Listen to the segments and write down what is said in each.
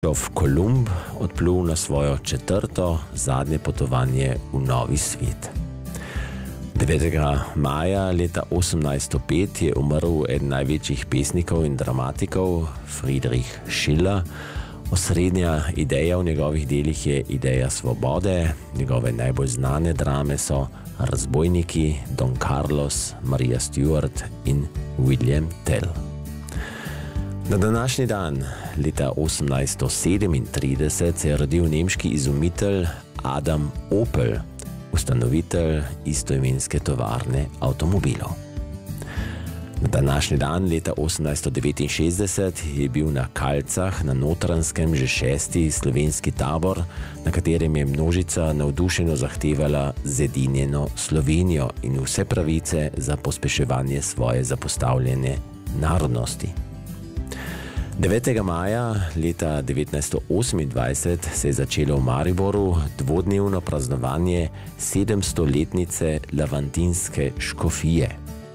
Krištof Kolumb odplul na svojo četrto, zadnje potovanje v novi svet. 9. maja leta 1805 je umrl eden največjih pesnikov in dramatikov, Friedrich Schiller. Osrednja ideja v njegovih delih je ideja svobode. Njegove najbolj znane drame so Razbojniki, Don Carlos, Maria Stuart in William Tell. Na današnji dan, leta 1837, se je rodil nemški izumitelj Adam Opel, ustanovitelj istoimenske tovarne avtomobilov. Na današnji dan, leta 1869, je bil na Kalcah na Notranjskem že 6. slovenski tabor, na katerem je množica navdušeno zahtevala zedinjeno Slovenijo in vse pravice za pospeševanje svoje zapostavljene narodnosti. 9. maja leta 1928 se je začelo v Mariboru dvodnevno praznovanje 700-letnice Lavantinske škofije.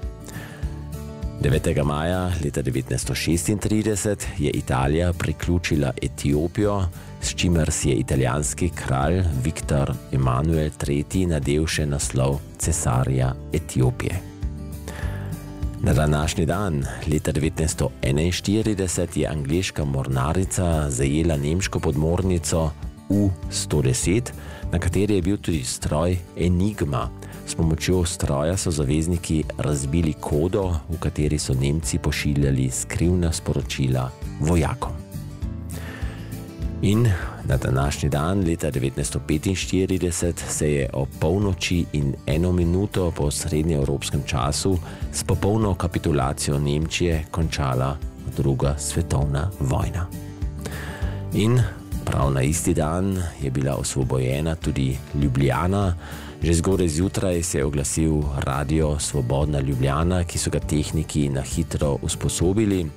9. maja leta 1936 je Italija priključila Etiopijo, s čimer si je italijanski kralj Viktor Emanuel III. Nadel še naslov cesarja Etiopije. Na današnji dan, leta 1941, je angleška mornarica zajela nemško podmornico U-110, na kateri je bil tudi stroj Enigma. S pomočjo stroja so zavezniki razbili kodo, v kateri so Nemci pošiljali skrivna sporočila vojakom. In na današnji dan, leta 1945, se je o polnoči in 1 minuto po srednjeevropskem času s popolno kapitulacijo Nemčije končala druga svetovna vojna. In prav na isti dan je bila osvobojena tudi Ljubljana. Že zgodaj zjutraj se je oglasil Radio Svobodna Ljubljana, ki so ga tehniki na hitro usposobili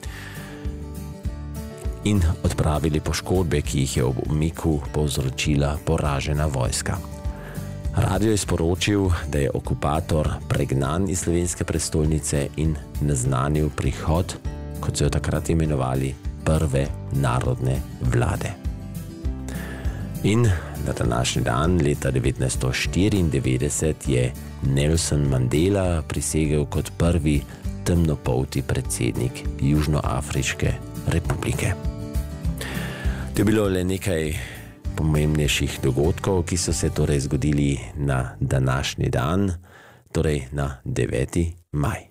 in odpravili poškodbe, ki jih je ob umiku povzročila poražena vojska. Radio je sporočil, da je okupator pregnan iz slovenske prestolnice in naznanil prihod, kot so jo takrat imenovali, prve narodne vlade. In na današnji dan, leta 1994, je Nelson Mandela prisegel kot prvi temnopolti predsednik Južnoafriške republike. To je bilo le nekaj pomembnejših dogodkov, ki so se torej zgodili na današnji dan, torej na 9. maj.